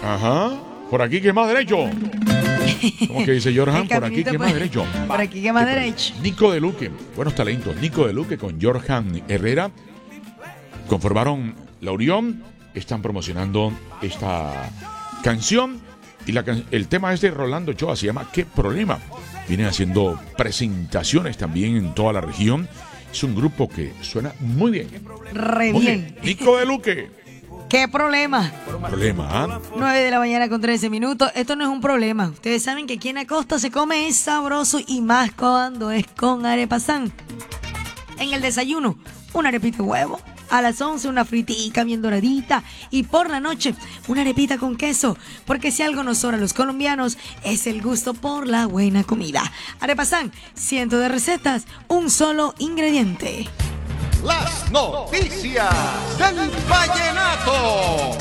Ajá. Por aquí que más derecho. ¿Cómo que dice Jorjan? Por aquí que más derecho. Por aquí que más derecho. Nico de Luque. Buenos talentos. Nico de Luque con Jorjan Herrera conformaron la unión. Están promocionando esta canción. Y el tema es de Rolando Ochoa. Se llama ¿Qué problema? Vienen haciendo presentaciones también en toda la región. Es un grupo que suena muy bien. Re Muy bien. Nico de Luque. ¿Qué problema? Problema, ¿ah? 9 de la mañana con 13 minutos. Esto no es un problema. Ustedes saben que aquí en la costa se come es sabroso y más cuando es con arepasán. En el desayuno, una arepita de huevo. A las 11 una fritica bien doradita. Y por la noche, una arepita con queso. Porque si algo nos sobra a los colombianos, es el gusto por la buena comida. Arepasán, cientos de recetas, un solo ingrediente. Las noticias del vallenato.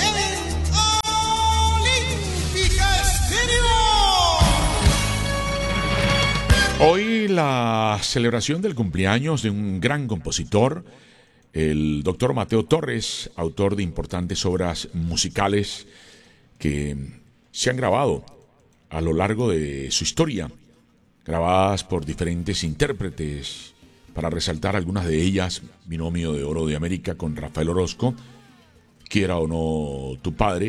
Olímpica Estéreo. Hoy la celebración del cumpleaños de un gran compositor, el doctor Mateo Torres, autor de importantes obras musicales que se han grabado a lo largo de su historia, grabadas por diferentes intérpretes. Para resaltar algunas de ellas, Binomio de Oro de América con Rafael Orozco, Quiera o no tu padre.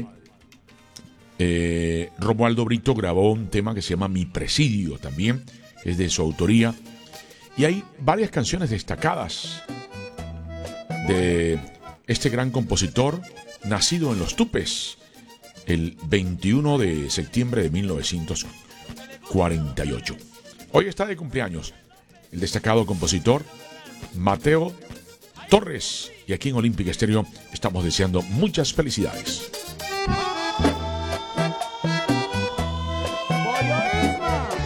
Romualdo Brito grabó un tema que se llama Mi Presidio también, es de su autoría. Y hay varias canciones destacadas de este gran compositor, nacido en Los Tupes, el 21 de septiembre de 1948. Hoy está de cumpleaños el destacado compositor Mateo Torres. Y aquí en Olímpica Estéreo estamos deseando muchas felicidades.